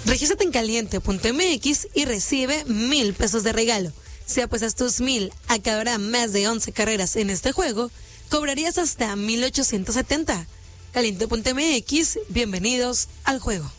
Regístrate en caliente.mx y recibe 1,000 pesos de regalo. Si apuestas tus 1,000 a que habrá más de 11 carreras en este juego, cobrarías hasta 1,870. Caliente.mx, bienvenidos al juego.